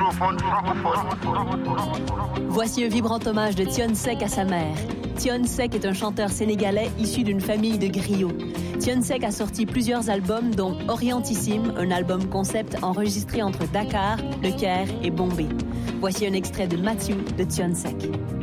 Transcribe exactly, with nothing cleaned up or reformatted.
anglophone, francophone. Voici un vibrant hommage de Thione Seck à sa mère. Thione Seck est un chanteur sénégalais issu d'une famille de griots. Thione Seck a sorti plusieurs albums, dont Orientissime, un album concept enregistré entre Dakar, Le Caire et Bombay. Voici un extrait de Matthew de Thione Seck.